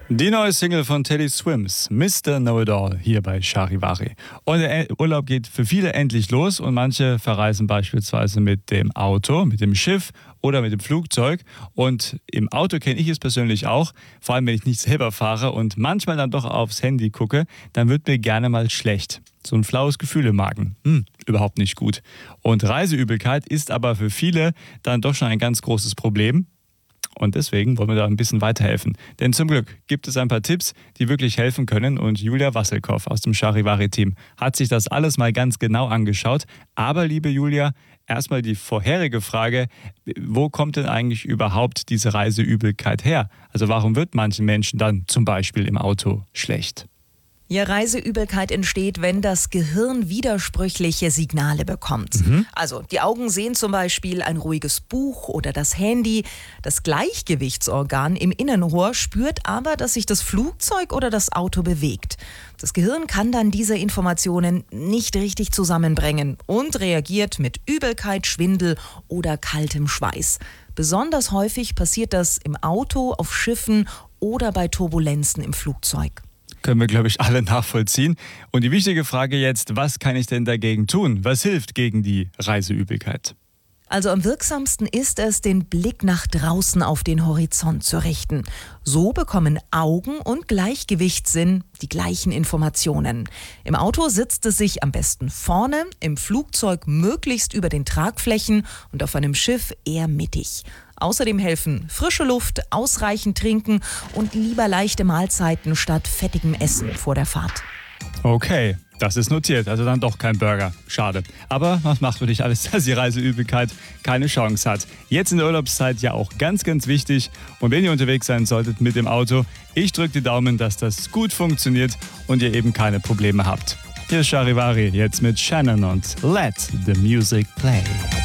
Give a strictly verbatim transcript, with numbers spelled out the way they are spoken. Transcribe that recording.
Die neue Single von Teddy Swims, Mister Know-It-All, hier bei Charivari. Und der Urlaub geht für viele endlich los und manche verreisen beispielsweise mit dem Auto, mit dem Schiff oder mit dem Flugzeug. Und im Auto kenne ich es persönlich auch, vor allem wenn ich nicht selber fahre und manchmal dann doch aufs Handy gucke, dann wird mir gerne mal schlecht. So ein flaues Gefühl im Magen. Hm, überhaupt nicht gut. Und Reiseübelkeit ist aber für viele dann doch schon ein ganz großes Problem. Und deswegen wollen wir da ein bisschen weiterhelfen. Denn zum Glück gibt es ein paar Tipps, die wirklich helfen können. Und Julia Wasselkow aus dem Charivari-Team hat sich das alles mal ganz genau angeschaut. Aber, liebe Julia, erstmal die vorherige Frage, wo kommt denn eigentlich überhaupt diese Reiseübelkeit her? Also warum wird manchen Menschen dann zum Beispiel im Auto schlecht? Ja, Reiseübelkeit entsteht, wenn das Gehirn widersprüchliche Signale bekommt. Mhm. Also die Augen sehen zum Beispiel ein ruhiges Buch oder das Handy. Das Gleichgewichtsorgan im Innenohr spürt aber, dass sich das Flugzeug oder das Auto bewegt. Das Gehirn kann dann diese Informationen nicht richtig zusammenbringen und reagiert mit Übelkeit, Schwindel oder kaltem Schweiß. Besonders häufig passiert das im Auto, auf Schiffen oder bei Turbulenzen im Flugzeug. Können wir, glaube ich, alle nachvollziehen. Und die wichtige Frage jetzt, was kann ich denn dagegen tun? Was hilft gegen die Reiseübelkeit? Also am wirksamsten ist es, den Blick nach draußen auf den Horizont zu richten. So bekommen Augen und Gleichgewichtssinn die gleichen Informationen. Im Auto sitzt es sich am besten vorne, im Flugzeug möglichst über den Tragflächen und auf einem Schiff eher mittig. Außerdem helfen frische Luft, ausreichend trinken und lieber leichte Mahlzeiten statt fettigem Essen vor der Fahrt. Okay, das ist notiert. Also dann doch kein Burger. Schade. Aber was macht für dich alles, dass die Reiseübelkeit keine Chance hat? Jetzt in der Urlaubszeit ja auch ganz, ganz wichtig. Und wenn ihr unterwegs sein solltet mit dem Auto, ich drücke die Daumen, dass das gut funktioniert und ihr eben keine Probleme habt. Hier ist Charivari, jetzt mit Shannon und Let the Music Play.